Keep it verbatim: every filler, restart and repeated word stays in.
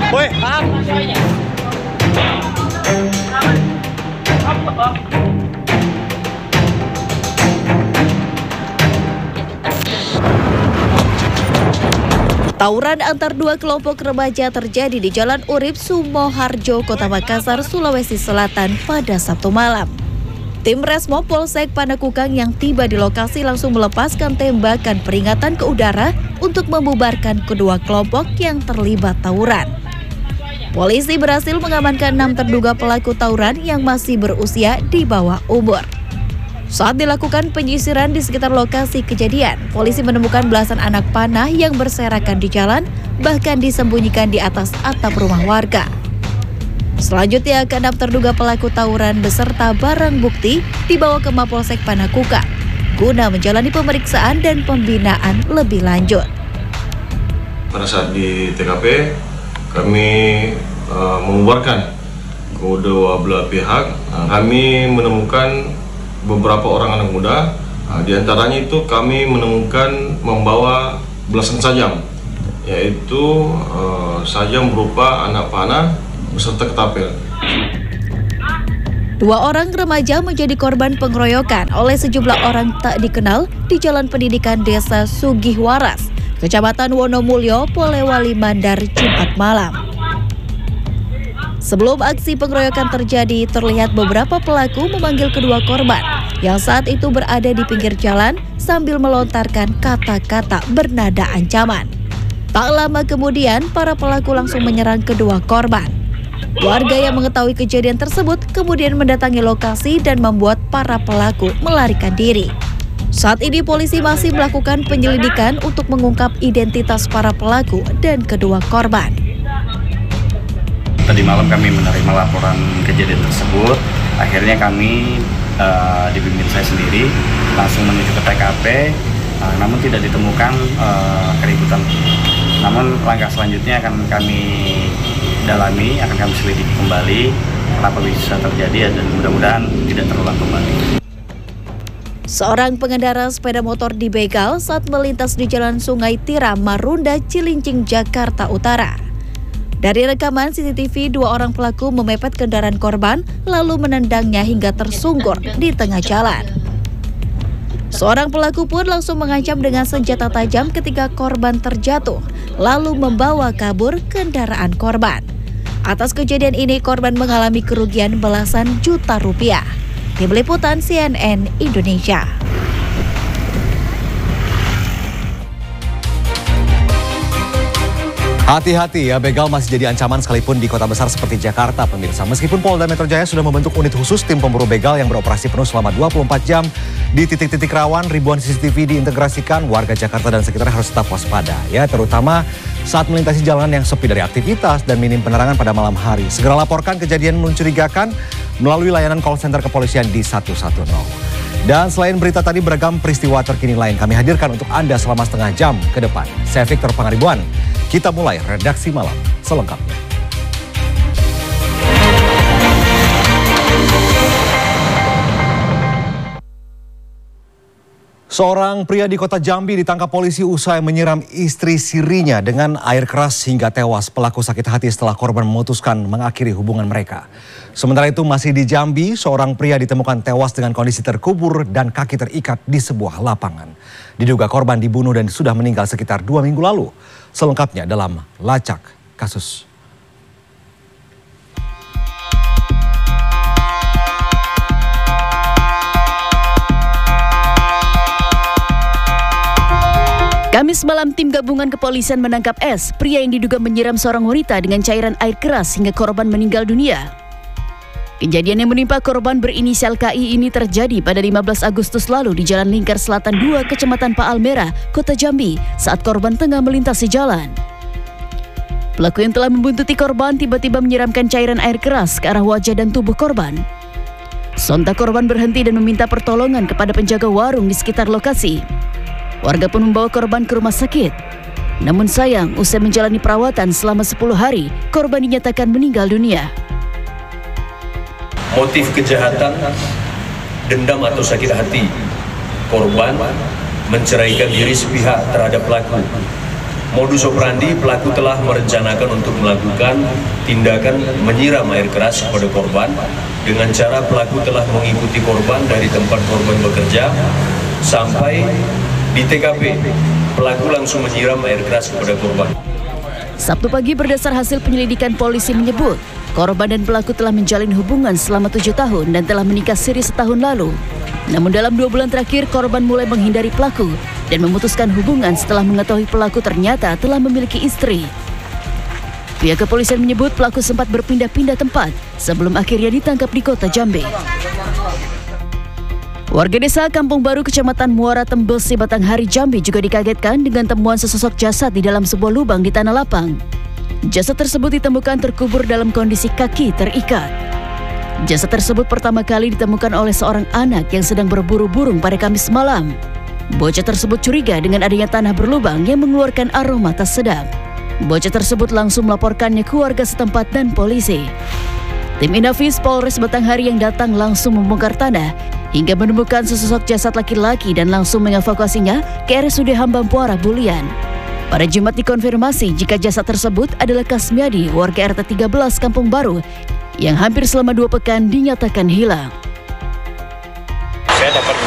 Woi, paham. Tawuran antar dua kelompok remaja terjadi di Jalan Urip, Sumoharjo, Kota Makassar, Sulawesi Selatan pada Sabtu malam. Tim Resmo Polsek Panakukang yang tiba di lokasi langsung melepaskan tembakan peringatan ke udara untuk membubarkan kedua kelompok yang terlibat tawuran. Polisi berhasil mengamankan enam terduga pelaku tawuran yang masih berusia di bawah umur. Saat dilakukan penyisiran di sekitar lokasi kejadian, polisi menemukan belasan anak panah yang berserakan di jalan, bahkan disembunyikan di atas atap rumah warga. Selanjutnya, keenam terduga pelaku tawuran beserta barang bukti dibawa ke Mapolsek Panakukang guna menjalani pemeriksaan dan pembinaan lebih lanjut. Pada saat di T K P, kami uh, mengubarkan kedua belah pihak. Uh, kami menemukan beberapa orang anak muda, uh, di antaranya itu kami menemukan membawa belasan sajam, yaitu uh, sajam berupa anak panah beserta ketapel. Dua orang remaja menjadi korban pengeroyokan oleh sejumlah orang tak dikenal di Jalan Pendidikan Desa Sugihwaras, Kecamatan Wonomulyo, Polewali Mandar, Jumat malam. Sebelum aksi pengeroyokan terjadi, terlihat beberapa pelaku memanggil kedua korban yang saat itu berada di pinggir jalan sambil melontarkan kata-kata bernada ancaman. Tak lama kemudian, para pelaku langsung menyerang kedua korban. Warga yang mengetahui kejadian tersebut kemudian mendatangi lokasi dan membuat para pelaku melarikan diri. Saat ini polisi masih melakukan penyelidikan untuk mengungkap identitas para pelaku dan kedua korban. Tadi malam kami menerima laporan kejadian tersebut. Akhirnya kami uh, dibimbing saya sendiri langsung menuju ke T K P, uh, namun tidak ditemukan uh, keributan. Namun langkah selanjutnya akan kami dalami, akan kami selidiki kembali kenapa bisa terjadi dan mudah-mudahan tidak terulang kembali. Seorang pengendara sepeda motor dibegal saat melintas di Jalan Sungai Tiram, Marunda, Cilincing, Jakarta Utara. Dari rekaman C C T V, dua orang pelaku memepet kendaraan korban lalu menendangnya hingga tersungkur di tengah jalan. Seorang pelaku pun langsung mengancam dengan senjata tajam ketika korban terjatuh, lalu membawa kabur kendaraan korban. Atas kejadian ini, korban mengalami kerugian belasan juta rupiah. Tim Liputan C N N Indonesia. Hati-hati ya, begal masih jadi ancaman sekalipun di kota besar seperti Jakarta, pemirsa. Meskipun Polda Metro Jaya sudah membentuk unit khusus tim pemburu begal yang beroperasi penuh selama dua puluh empat jam di titik-titik rawan, ribuan C C T V diintegrasikan, warga Jakarta dan sekitar harus tetap waspada ya, terutama saat melintasi jalan yang sepi dari aktivitas dan minim penerangan pada malam hari. Segera laporkan kejadian mencurigakan melalui layanan call center kepolisian di satu satu nol. Dan selain berita tadi, beragam peristiwa terkini lain kami hadirkan untuk Anda selama setengah jam ke depan. Saya Victor Pangaribuan. Kita mulai redaksi malam selengkapnya. Seorang pria di kota Jambi ditangkap polisi usai menyiram istri sirinya dengan air keras hingga tewas. Pelaku sakit hati setelah korban memutuskan mengakhiri hubungan mereka. Sementara itu masih di Jambi, seorang pria ditemukan tewas dengan kondisi terkubur dan kaki terikat di sebuah lapangan. Diduga korban dibunuh dan sudah meninggal sekitar dua minggu lalu. Selengkapnya dalam Lacak Kasus. Kamis malam, tim gabungan kepolisian menangkap S, pria yang diduga menyiram seorang wanita dengan cairan air keras hingga korban meninggal dunia. Kejadian yang menimpa korban berinisial K I ini terjadi pada lima belas Agustus lalu di Jalan Lingkar Selatan dua, Kecamatan Paalmera, Kota Jambi, saat korban tengah melintasi jalan. Pelaku yang telah membuntuti korban tiba-tiba menyiramkan cairan air keras ke arah wajah dan tubuh korban. Sontak korban berhenti dan meminta pertolongan kepada penjaga warung di sekitar lokasi. Warga pun membawa korban ke rumah sakit. Namun sayang, usai menjalani perawatan selama sepuluh hari, korban dinyatakan meninggal dunia. Motif kejahatan, dendam atau sakit hati. Korban menceraikan diri sepihak terhadap pelaku. modus operandi pelaku telah merencanakan untuk melakukan tindakan menyiram air keras kepada korban. Dengan cara pelaku telah mengikuti korban dari tempat korban bekerja sampai di T K P. Pelaku langsung menyiram air keras kepada korban. Sabtu pagi berdasar hasil penyelidikan polisi menyebut, korban dan pelaku telah menjalin hubungan selama tujuh tahun dan telah menikah siri setahun lalu. Namun dalam dua bulan terakhir, korban mulai menghindari pelaku dan memutuskan hubungan setelah mengetahui pelaku ternyata telah memiliki istri. Pihak kepolisian menyebut pelaku sempat berpindah-pindah tempat sebelum akhirnya ditangkap di kota Jambi. Warga desa Kampung Baru, Kecamatan Muara Tembesi, Batanghari, Jambi juga dikagetkan dengan temuan sesosok jasad di dalam sebuah lubang di tanah lapang. Jasad tersebut ditemukan terkubur dalam kondisi kaki terikat. Jasad tersebut pertama kali ditemukan oleh seorang anak yang sedang berburu burung pada Kamis malam. Bocah tersebut curiga dengan adanya tanah berlubang yang mengeluarkan aroma tak sedap. Bocah tersebut langsung melaporkannya ke warga setempat dan polisi. Tim Inafis Polres Batanghari yang datang langsung membongkar tanah hingga menemukan sesosok jasad laki-laki dan langsung mengevakuasinya ke R S U D Hambampuara Bulian. Pada Jumat dikonfirmasi jika jasad tersebut adalah Kasmiadi, warga R T tiga belas Kampung Baru, yang hampir selama dua pekan dinyatakan hilang.